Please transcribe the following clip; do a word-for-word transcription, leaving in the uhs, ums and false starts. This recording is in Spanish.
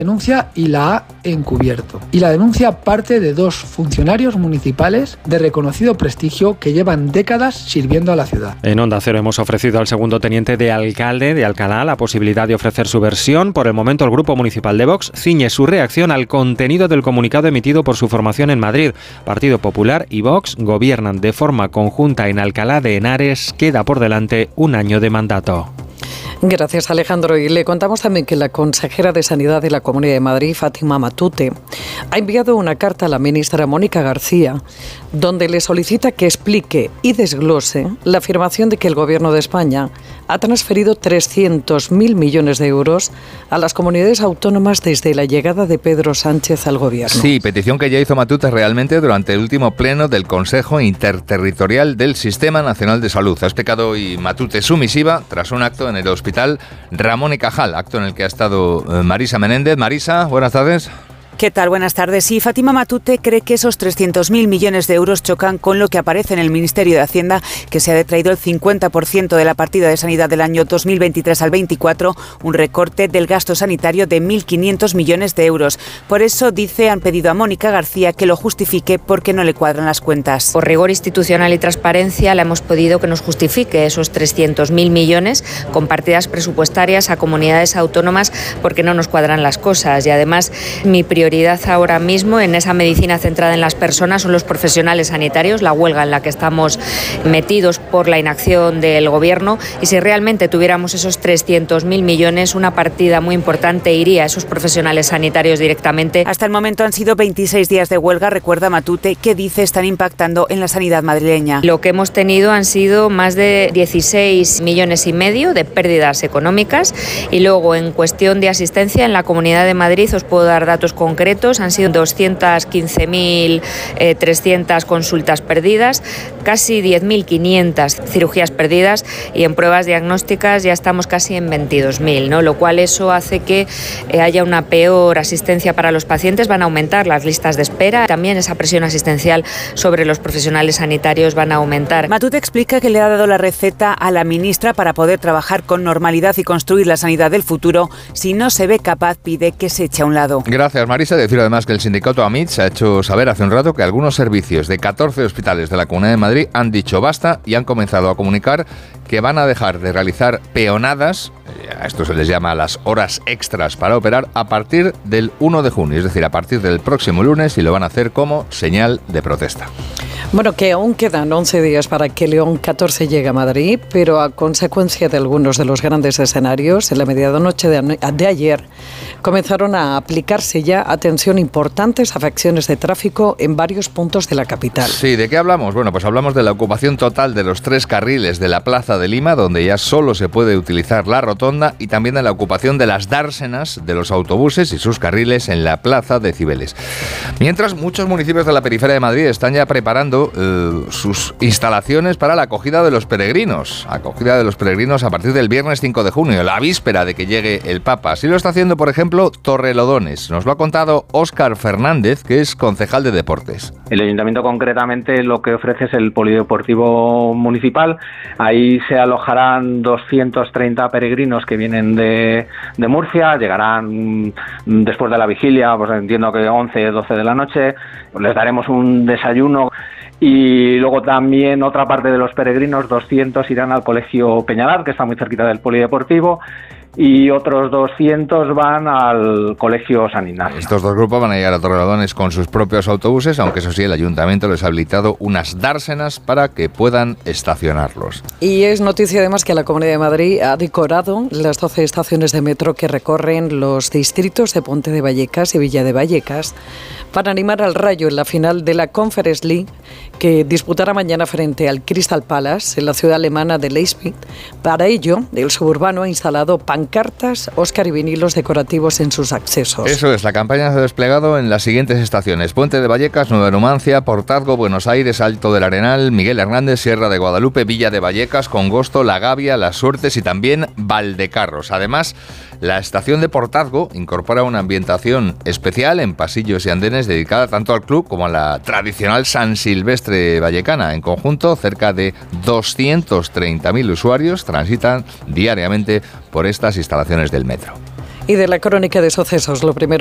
denuncia y la ha encubierto. Y la denuncia parte de dos funcionarios municipales de reconocido prestigio que llevan décadas sirviendo a la ciudad. En Onda Cero hemos ofrecido al segundo teniente de alcalde de Alcalá la posibilidad de ofrecer su versión. Por el momento, el Grupo Municipal de Vox ciñe su reacción al contenido del comunicado emitido por su formación en Madrid. Partido Popular y Vox gobiernan de forma conjunta en Alcalá de Henares. Queda por delante un año de mandato. Gracias, Alejandro. Y le contamos también que la consejera de Sanidad de la Comunidad de Madrid, Fátima Matute, ha enviado una carta a la ministra Mónica García, donde le solicita que explique y desglose la afirmación de que el Gobierno de España ha transferido trescientos mil millones de euros a las comunidades autónomas desde la llegada de Pedro Sánchez al Gobierno. Sí, petición que ya hizo Matute realmente durante el último pleno del Consejo Interterritorial del Sistema Nacional de Salud. Ha explicado hoy Matute su misiva tras un acto en el Hospital Ramón y Cajal, acto en el que ha estado Marisa Menéndez. Marisa, buenas tardes. ¿Qué tal? Buenas tardes. Sí, Fátima Matute cree que esos trescientos mil millones de euros chocan con lo que aparece en el Ministerio de Hacienda, que se ha detraído el cincuenta por ciento de la partida de sanidad del año dos mil veintitrés al veinticuatro, un recorte del gasto sanitario de mil quinientos millones de euros. Por eso, dice, han pedido a Mónica García que lo justifique porque no le cuadran las cuentas. Por rigor institucional y transparencia le hemos pedido que nos justifique esos trescientos mil millones con partidas presupuestarias a comunidades autónomas porque no nos cuadran las cosas. Y además, mi prioridad ahora mismo en esa medicina centrada en las personas son los profesionales sanitarios, la huelga en la que estamos metidos por la inacción del Gobierno, y si realmente tuviéramos esos trescientos mil millones, una partida muy importante iría a esos profesionales sanitarios directamente. Hasta el momento han sido veintiséis días de huelga, recuerda Matute, que dice están impactando en la sanidad madrileña. Lo que hemos tenido han sido más de dieciséis millones y medio de pérdidas económicas, y luego en cuestión de asistencia en la Comunidad de Madrid os puedo dar datos concretos. Han sido doscientas quince mil trescientas consultas perdidas, casi diez mil quinientas cirugías perdidas, y en pruebas diagnósticas ya estamos casi en veintidós mil, ¿no? Lo cual eso hace que eh, haya una peor asistencia para los pacientes, van a aumentar las listas de espera, también esa presión asistencial sobre los profesionales sanitarios van a aumentar. Matute explica que le ha dado la receta a la ministra para poder trabajar con normalidad y construir la sanidad del futuro. Si no se ve capaz, pide que se eche a un lado. Gracias, Marisa. Decir además que el sindicato AMIT se ha hecho saber hace un rato que algunos servicios de catorce hospitales de la Comunidad de Madrid han dicho basta y han comenzado a comunicar que van a dejar de realizar peonadas, a esto se les llama las horas extras para operar, a partir del uno de junio, es decir, a partir del próximo lunes, y lo van a hacer como señal de protesta. Bueno, que aún quedan once días para que León catorce llegue a Madrid, pero a consecuencia de algunos de los grandes escenarios, en la medianoche de, de ayer comenzaron a aplicarse ya, atención, importantes afecciones de tráfico en varios puntos de la capital. Sí, ¿de qué hablamos? Bueno, pues hablamos de la ocupación total de los tres carriles de la Plaza de Lima, donde ya solo se puede utilizar la rotonda, y también de la ocupación de las dársenas de los autobuses y sus carriles en la Plaza de Cibeles. Mientras, muchos municipios de la periferia de Madrid están ya preparando eh, sus instalaciones para la acogida de los peregrinos. Acogida de los peregrinos a partir del viernes cinco de junio, la víspera de que llegue el Papa. Así lo está haciendo, por ejemplo, Torrelodones. Nos lo ha contado Óscar Fernández, que es concejal de deportes. El ayuntamiento concretamente lo que ofrece es el polideportivo municipal. Ahí se alojarán doscientos treinta peregrinos que vienen de, de Murcia, llegarán después de la vigilia, pues entiendo que once, doce de la noche, les daremos un desayuno. Y luego también otra parte de los peregrinos, doscientos, irán al Colegio Peñalar, que está muy cerquita del polideportivo, y otros doscientos van al Colegio San Ignacio. Estos dos grupos van a llegar a Torrelodones con sus propios autobuses, aunque eso sí, el ayuntamiento les ha habilitado unas dársenas para que puedan estacionarlos. Y es noticia además que la Comunidad de Madrid ha decorado las doce estaciones de metro que recorren los distritos de Ponte de Vallecas y Villa de Vallecas para animar al Rayo en la final de la Conference League, que disputará mañana frente al Crystal Palace en la ciudad alemana de Leipzig. Para ello, el suburbano ha instalado pancartas, Óscar, y vinilos decorativos en sus accesos. Eso es, la campaña se ha desplegado en las siguientes estaciones: Puente de Vallecas, Nueva Numancia, Portazgo, Buenos Aires, Alto del Arenal, Miguel Hernández, Sierra de Guadalupe, Villa de Vallecas, Congosto, La Gavia, Las Suertes y también Valdecarros. Además, la estación de Portazgo incorpora una ambientación especial en pasillos y andenes dedicada tanto al club como a la tradicional San Silvestre vallecana. En conjunto, cerca de doscientos treinta mil usuarios transitan diariamente por estas instalaciones del metro. Y de la crónica de sucesos, lo primero